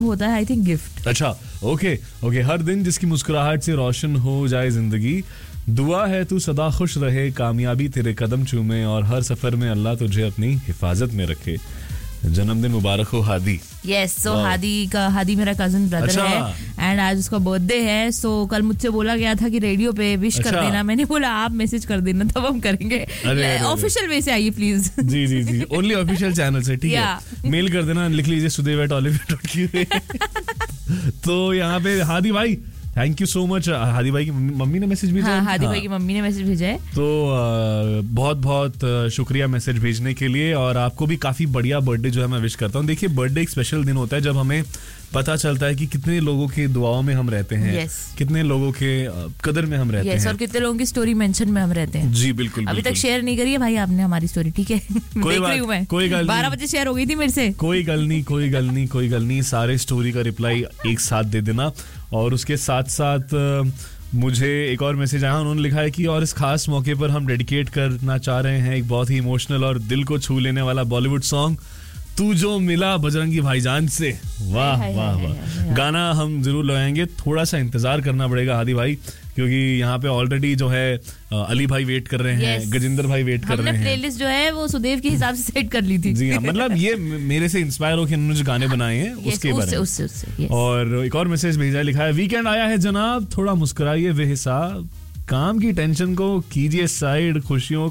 होता है I think gift. अच्छा, ओके. हर दिन जिसकी मुस्कुराहट से रोशन हो जाए जिंदगी, दुआ है तू सदा खुश रहे, कामयाबी तेरे कदम चूमे और हर सफर में अल्लाह तुझे अपनी हिफाजत में रखे. जन्मदिन मुबारक हो हादी. यस, सो हादी मेरा कजन ब्रदर है एंड आज उसका बर्थडे है. सो कल मुझसे बोला गया था कि रेडियो पे विश कर देना. मैंने बोला आप मैसेज कर देना तब हम करेंगे. ऑफिशियल वे से आइए please. Ji only official channel से. ठीक है, मेल कर देना, लिख लीजिए sudev@olive.com. तो यहाँ पे हादी भाई thank you so much. Hadi भाई की मम्मी ने मैसेज भेजा. हाँ, हादी भाई की मम्मी ने मैसेज भेजा है. तो बहुत बहुत शुक्रिया मैसेज भेजने के लिए. और आपको भी काफी बढ़िया बर्थडे जो है मैं विश करता हूँ. देखिए, बर्थडे एक स्पेशल दिन होता है जब हमें पता चलता है कि कितने लोगों की दुआओं में हम रहते हैं. कितने लोगों के कदर में हम रहते हैं. और कितने लोगों की स्टोरी मेंशन में हम रहते हैं. जी बिल्कुल. अभी तक शेयर नहीं करी है भाई आपने हमारी स्टोरी. ठीक है, कोई गल 12 बजे शेयर हो गई थी मेरे से. कोई गल नहीं. सारे स्टोरी का रिप्लाई एक साथ दे देना. और उसके साथ साथ मुझे एक और मैसेज आया. उन्होंने लिखा है कि और इस खास मौके पर हम डेडिकेट करना चाह रहे हैं एक बहुत ही इमोशनल और दिल को छू लेने वाला बॉलीवुड सॉन्ग, तू जो मिला बजरंगी भाईजान से. वाह वाह वाह. गाना हम जरूर लगाएंगे. थोड़ा सा इंतजार करना पड़ेगा हादी भाई, क्योंकि यहाँ पे ऑलरेडी जो है अली भाई वेट कर रहे हैं, गजेंद्र भाई वेट कर रहे हैं. हमने प्लेलिस्ट जो है वो सुदेव के हिसाब से सेट कर ली थी. जी हाँ, मतलब ये मेरे से इंस्पायर होकर उन्होंने जो गाने बनाए हैं उसके बारे में. उससे. और एक और मैसेज भेजा, लिखा है वीकेंड आया है जनाब, थोड़ा मुस्कुराइए बेहिसाब, काम की टेंशन को कीजिए साइड, खुशियों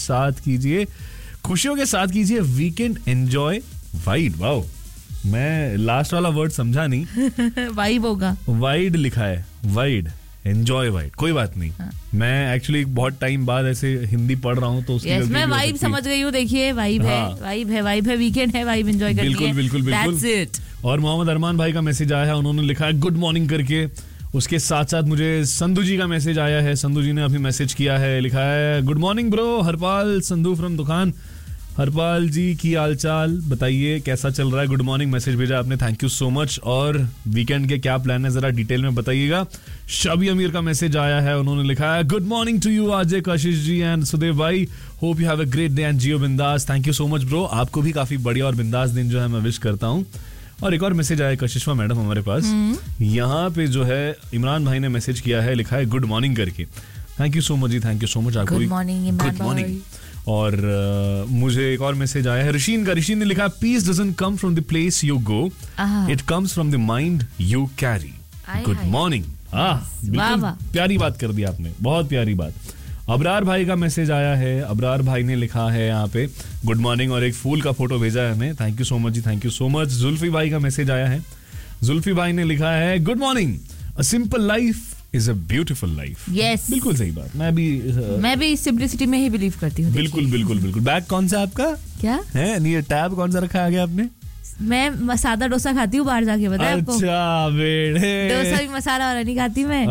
के साथ कीजिए वीकेंड एंजॉय वाइड. वाओ, मैं लास्ट वाला वर्ड समझा नहीं. वाइब होगा. वाइड लिखा है, वाइड एंजॉय वाइड. कोई बात नहीं. मैं एक्चुअली बहुत टाइम बाद ऐसे हिंदी पढ़ रहा हूँ तो उसकी मैं वाइब समझ गई हूँ. देखिए वाइब है वीकेंड है, वाइब एंजॉय करनी है. बिल्कुल. That's it. और मोहम्मद अरमान भाई का मैसेज आया है. उन्होंने लिखा है गुड मॉर्निंग करके. उसके साथ साथ मुझे संधू जी का मैसेज आया है. संधू जी ने अभी मैसेज किया है, लिखा है good morning bro, Harpal Sandhu from दुकान. हरपाल जी की हालचाल बताइए, कैसा चल रहा है. गुड मॉर्निंग मैसेज भेजा आपने, थैंक यू सो मच. और वीकेंड के क्या प्लान है जरा डिटेल में बताइएगा. शबी अमीर का मैसेज आया है. उन्होंने लिखा है good morning to you Ajay, Kashish ji and Sudev भाई, hope you have a great day and जियो बिंदास. Thank you so much bro. आपको भी काफी बढ़िया और बिंदास दिन जो है मैं विश करता हूँ. और एक और मैसेज आया कशिशवा मैडम हमारे पास. यहाँ पे जो है इमरान भाई ने मैसेज किया है, लिखा है गुड मॉर्निंग करके. Thank you so much ji, thank you so much. आपको गुड मॉर्निंग. और मुझे एक और मैसेज आया है ऋषिन का. ऋषिन ने लिखा piece doesn't come from the place you go, it comes from the mind you carry. Good morning. बिल्कुल प्यारी बात कर दी आपने, बहुत प्यारी बात. अबरार भाई का मैसेज आया है. अबरार भाई ने लिखा है यहाँ पे गुड मॉर्निंग और एक फूल का फोटो भेजा है हमें. Thank you so much ji, thank you so much. Zulfi भाई का मैसेज आया है. जुल्फी भाई ने लिखा है good morning, a simple life is a beautiful life. Yes, बिल्कुल सही बात. मैं भी सिंपलिसिटी में ही बिलीव करती हूँ. बिल्कुल. बैग कौन सा आपका क्या है? नहीं, टैब कौन सा रखा आगे आपने? मैं सादा डोसा खाती हूँ बाहर जाके, बताया आपको. अच्छा बेड़े, डोसा भी मसाला वाला नहीं खाती मैं.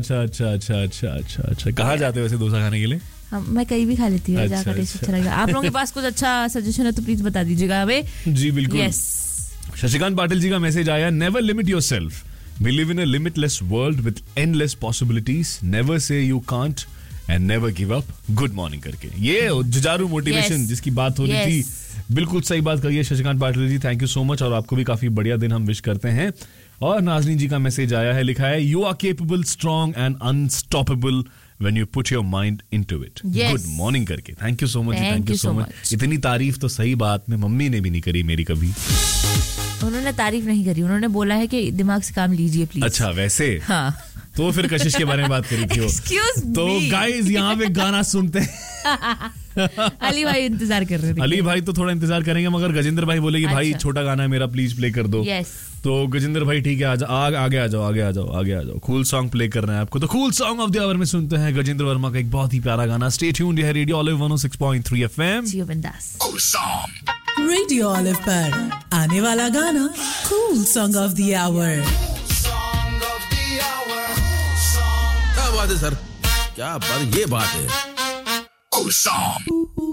अच्छा. कहाँ जाते हो वैसे डोसा खाने के लिए? मैं कहीं भी खा लेती हूँ. अच्छा लगेगा. आप लोगों के पास कुछ अच्छा सजेशन है तो प्लीज बता दीजिएगा हमें. जी बिल्कुल. यस. शशिकांत पाटिल जी का मैसेज आया, never limit yourself, we live in a limitless world with endless possibilities, never say you can't and never give up. Good morning करके. ये जुझारू मोटिवेशन जिसकी बात हो रही थी, बिल्कुल सही बात करिए Shashikant Patil ji. Thank you so much. और आपको भी काफी बढ़िया दिन हम विश करते हैं. और नाजनीन जी का मैसेज आया है, लिखा है you are capable, strong and unstoppable when you put your mind into it. Good morning करके. Thank you so much. Thank you so much. इतनी तारीफ तो सही बात में मम्मी ने भी नहीं करी मेरी कभी. उन्होंने तारीफ नहीं करी, उन्होंने बोला है कि दिमाग से काम लीजिए प्लीज. अच्छा वैसे. हाँ. तो फिर कशिश के बारे में बात करी थी वो. तो गाइस यहाँ पे गाना सुनते हैं. अली भाई इंतजार कर रहे थे. अली भाई तो थोड़ा इंतजार करेंगे, मगर गजेंद्र भाई बोले कि भाई छोटा गाना है मेरा, प्लीज प्ले कर दो. तो गजेंद्र भाई ठीक है, आगे आ जाओ. कूल सॉन्ग प्ले करना है आपको. तो cool song of the our में सुनते हैं गजेंद्र वर्मा का एक बहुत ही प्यारा गाना. स्टे ट्यून्ड, ये है रेडियो ऑलिव 106.3 FM. जियो बिंदास. रेडियो ऑलिव पर आने वाला गाना cool song of the our. क्या बात है सर, क्या बात, ये बात है. Cool song.